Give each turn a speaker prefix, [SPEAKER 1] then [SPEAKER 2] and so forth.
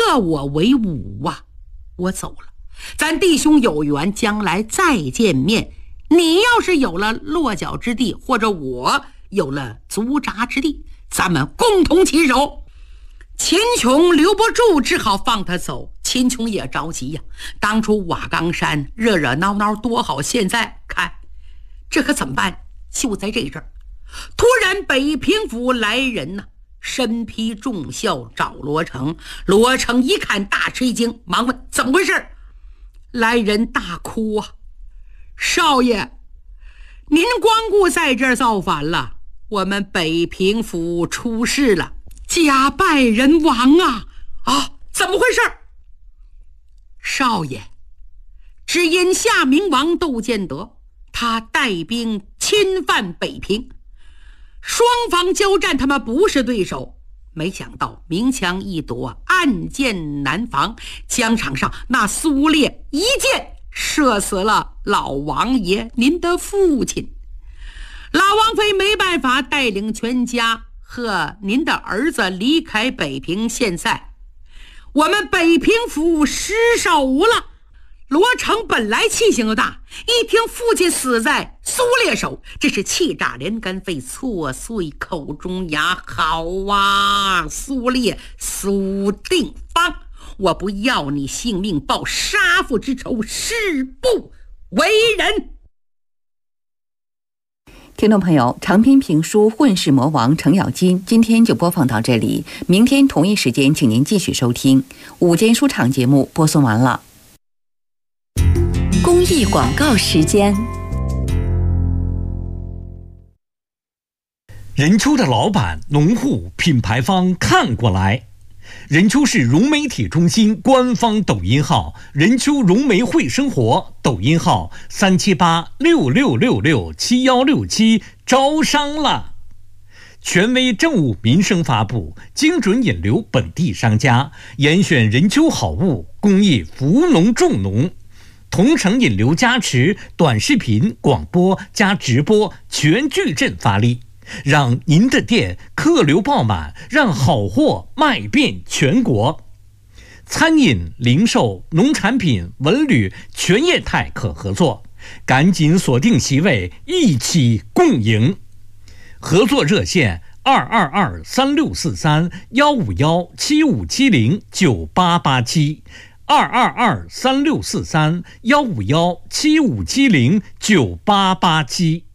[SPEAKER 1] 克我为伍啊！我走了，咱弟兄有缘，将来再见面。你要是有了落脚之地，或者我有了足扎之地，咱们共同起手。秦琼留不住，只好放他走。秦琼也着急呀，当初瓦岗山热热闹闹多好，现在看这可怎么办？就在这阵儿，突然北平府来人呐，身披重孝找罗成。罗成一看大吃一惊，忙问怎么回事。来人大哭啊，少爷，您光顾在这儿造反了，我们北平府出事了，家败人亡啊！啊，怎么回事？少爷，只因夏明王窦建德，他带兵侵犯北平，双方交战，他们不是对手。没想到明枪易躲，暗箭难防，疆场上那苏烈一箭射死了老王爷您的父亲。老王妃没办法，带领全家和您的儿子离开北平。现在我们北平府失守了。罗成本来气性又大，一听父亲死在苏烈手，这是气炸连肝肺，挫碎口中牙。好啊，苏烈，苏定方，我不要你性命，报杀父之仇，誓不为人。
[SPEAKER 2] 听众朋友，长篇评书《混世魔王程咬金》今天就播放到这里，明天同一时间请您继续收听。午间书场节目播送完了。
[SPEAKER 3] 公益广告时间。
[SPEAKER 4] 任丘的老板、农户、品牌方看过来。任丘市融媒体中心官方抖音号任丘融媒会生活，抖音号37866667167，招商了。权威政务民生发布，精准引流本地商家，严选任丘好物，公益扶农种农，同城引流加持，短视频、广播加直播全矩阵发力，让您的店客流爆满，让好货卖遍全国。餐饮、零售、农产品、文旅全业态可合作，赶紧锁定席位，一起共赢。合作热线222-3643-151-7570-9887，222-3643-151-7570-9887。